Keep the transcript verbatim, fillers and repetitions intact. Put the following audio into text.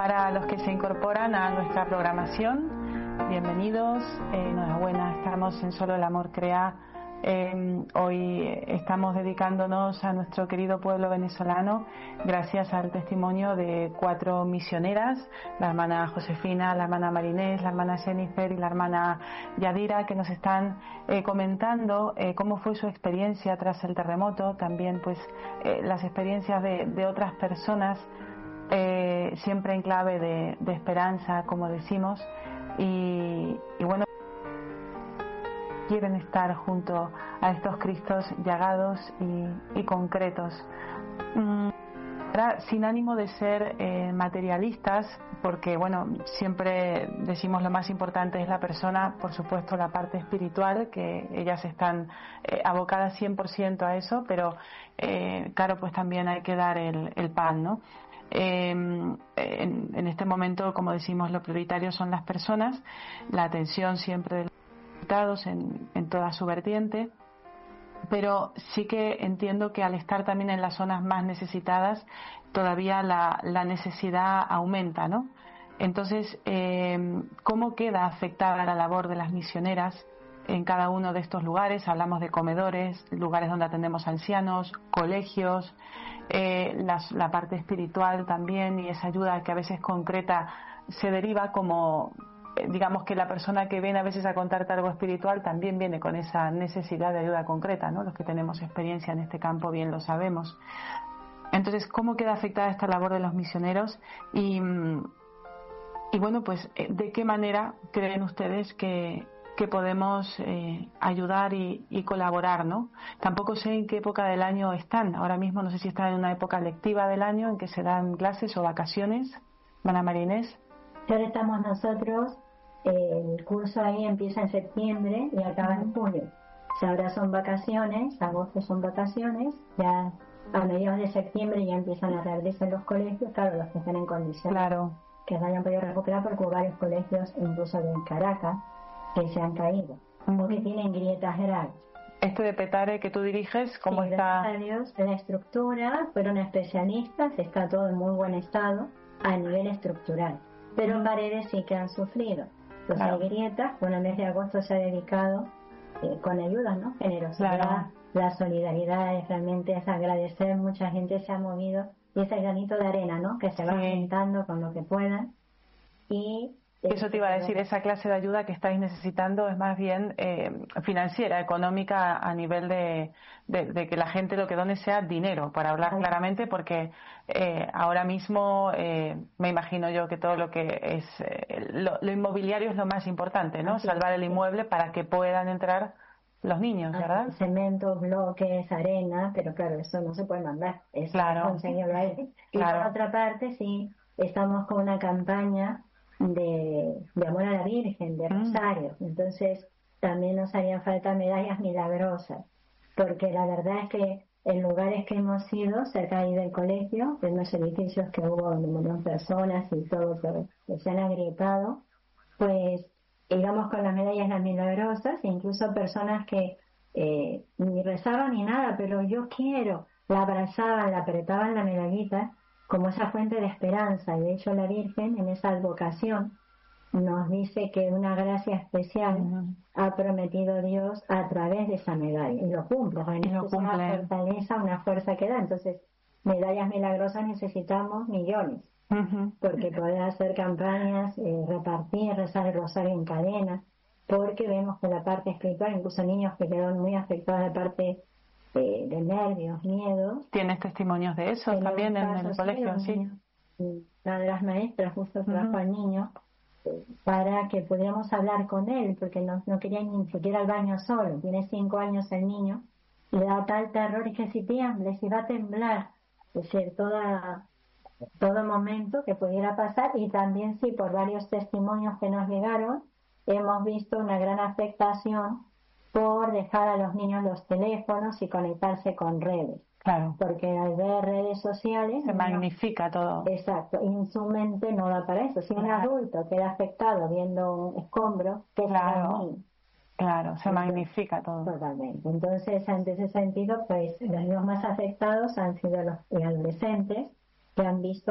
Para los que se incorporan a nuestra programación, bienvenidos, eh, enhorabuena, estamos en Solo el Amor Crea. Eh, hoy estamos dedicándonos a nuestro querido pueblo venezolano gracias al testimonio de cuatro misioneras, la hermana Josefina, la hermana Marinés, la hermana Jennifer y la hermana Yadira, que nos están eh, comentando eh, cómo fue su experiencia tras el terremoto, también pues eh, las experiencias de, de otras personas, eh, siempre en clave de, de esperanza, como decimos, y, y bueno, quieren estar junto a estos Cristos llagados y, y concretos. Mm, ahora, sin ánimo de ser eh, materialistas, porque bueno, siempre decimos lo más importante es la persona, por supuesto la parte espiritual, que ellas están eh, abocadas cien por ciento a eso, pero eh, claro, pues también hay que dar el, el pan, ¿no? Eh, en, en este momento, como decimos, lo prioritario son las personas, la atención siempre de En, en toda su vertiente, pero sí que entiendo que al estar también en las zonas más necesitadas todavía la, la necesidad aumenta, ¿no? Entonces, eh, ¿cómo queda afectada la labor de las misioneras en cada uno de estos lugares? Hablamos de comedores, lugares donde atendemos a ancianos, colegios, eh, las, la parte espiritual también, y esa ayuda que a veces concreta se deriva como, digamos que la persona que viene a veces a contarte algo espiritual también viene con esa necesidad de ayuda concreta, ¿no? Los que tenemos experiencia en este campo bien lo sabemos. Entonces, ¿cómo queda afectada esta labor de los misioneros? Y, y bueno, pues, ¿de qué manera creen ustedes que, que podemos eh, ayudar y, y colaborar, ¿no? Tampoco sé en qué época del año están. Ahora mismo no sé si están en una época lectiva del año en que se dan clases o vacaciones. Mana Marinés. Ahora estamos nosotros, eh, el curso ahí empieza en septiembre y acaba en julio. O sea, ahora son vacaciones, agosto son vacaciones, ya a mediados de septiembre ya empiezan a regresar los colegios, claro, los que están en condiciones, claro, que se hayan podido recuperar, porque hubo varios colegios, incluso en Caracas, que se han caído, o que tienen grietas graves. Este de Petare que tú diriges, ¿cómo sí, está? Gracias a Dios, la estructura, fueron especialistas, está todo en muy buen estado a nivel estructural. Pero en paredes sí que han sufrido. Pues claro. Hay grietas. Bueno, el mes de agosto se ha dedicado eh, con ayudas, ¿no? Generosidad, claro. La solidaridad es realmente es agradecer. Mucha gente se ha movido y ese granito de arena, ¿no? Que se va sí. juntando con lo que puedan. Y eso te iba a decir, esa clase de ayuda que estáis necesitando es más bien eh, financiera, económica, a nivel de, de, de que la gente lo que done sea dinero, para hablar claramente, porque eh, ahora mismo eh, me imagino yo que todo lo que es eh, lo, lo inmobiliario es lo más importante, ¿no? Así salvar el inmueble para que puedan entrar los niños, ¿verdad? Así, cemento, bloques, arena, pero claro, eso no se puede mandar, es claro. conseguirlo ahí. Y claro. por otra parte, sí, estamos con una campaña de, de amor a la Virgen, de rosario, mm. entonces también nos harían falta medallas milagrosas, porque la verdad es que en lugares que hemos ido, cerca ahí del colegio, en los edificios que hubo muchas personas y todo que, que se han agrietado, pues íbamos con las medallas las milagrosas, e incluso personas que eh, ni rezaban ni nada, pero yo quiero, la abrazaban, la apretaban la medallita como esa fuente de esperanza. Y de hecho la Virgen en esa advocación nos dice que una gracia especial uh-huh. ha prometido Dios a través de esa medalla, y lo cumple, y lo es cumple. Una fortaleza, una fuerza que da. Entonces, medallas milagrosas necesitamos millones, uh-huh. porque poder hacer campañas, eh, repartir, rezar el rosario en cadena, porque vemos que la parte espiritual, incluso niños que quedaron muy afectados de parte eh, de nervios, miedos. ¿Tienes testimonios de eso también en el colegio? Sí. Una de las maestras justo trajo uh-huh. al niño para que pudiéramos hablar con él, porque no, no quería ni siquiera al baño solo. Tiene cinco años el niño, y le da tal terror, y que si tiemble, si va a temblar, es decir, toda, todo momento que pudiera pasar. Y también sí, por varios testimonios que nos llegaron, hemos visto una gran afectación por dejar a los niños los teléfonos y conectarse con redes. Claro. Porque al ver redes sociales se magnifica no, todo. Exacto, y en su mente no da para eso. Si claro. un adulto queda afectado viendo un escombro, ¿qué claro. será un niño? Claro, se Entonces, magnifica todo. Totalmente. Entonces, ante ese sentido, pues los niños más afectados han sido los adolescentes, que han visto